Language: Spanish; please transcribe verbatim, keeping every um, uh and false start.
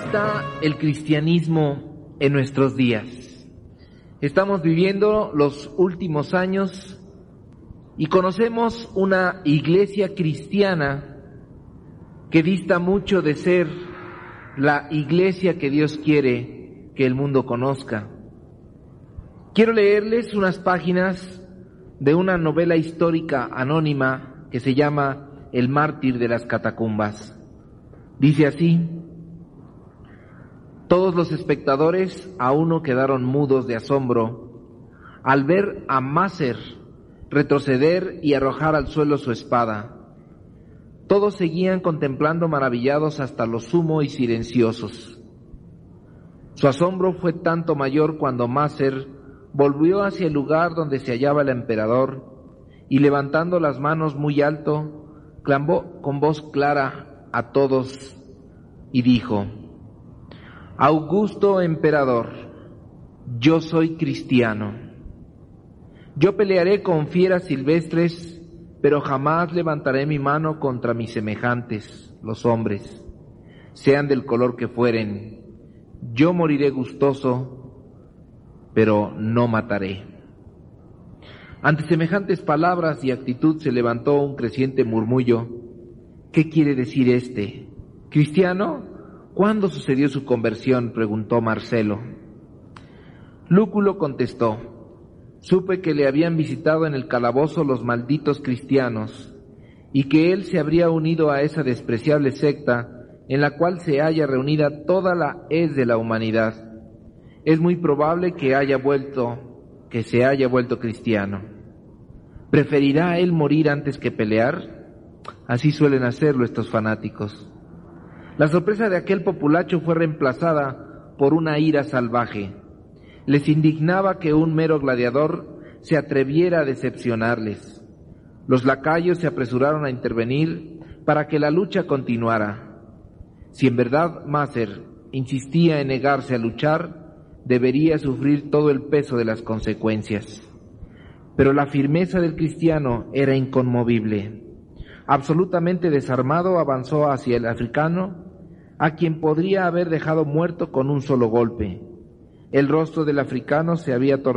está el cristianismo en nuestros días? Estamos viviendo los últimos años y conocemos una iglesia cristiana que dista mucho de ser la iglesia que Dios quiere que el mundo conozca. Quiero leerles unas páginas de una novela histórica anónima que se llama El mártir de las catacumbas. Dice así: todos los espectadores a uno quedaron mudos de asombro al ver a Macer retroceder y arrojar al suelo su espada. Todos seguían contemplando maravillados hasta lo sumo y silenciosos. Su asombro fue tanto mayor cuando Macer volvió hacia el lugar donde se hallaba el emperador y, levantando las manos muy alto, clamó con voz clara a todos y dijo: Augusto emperador, yo soy cristiano. Yo pelearé con fieras silvestres, pero jamás levantaré mi mano contra mis semejantes, los hombres, sean del color que fueren. Yo moriré gustoso, pero no mataré. Ante semejantes palabras y actitud se levantó un creciente murmullo. ¿Qué quiere decir este? ¿Cristiano? ¿Cuándo sucedió su conversión?, preguntó Marcelo. Lúculo contestó: supe que le habían visitado en el calabozo los malditos cristianos, y que él se habría unido a esa despreciable secta en la cual se halla reunida toda la hez de la humanidad. Es muy probable que haya vuelto, que se haya vuelto cristiano. ¿Preferirá él morir antes que pelear? Así suelen hacerlo estos fanáticos. La sorpresa de aquel populacho fue reemplazada por una ira salvaje. Les indignaba que un mero gladiador se atreviera a decepcionarles. Los lacayos se apresuraron a intervenir para que la lucha continuara. Si en verdad Macer insistía en negarse a luchar, debería sufrir todo el peso de las consecuencias. Pero la firmeza del cristiano era inconmovible. Absolutamente desarmado, avanzó hacia el africano, a quien podría haber dejado muerto con un solo golpe. El rostro del africano se había tornado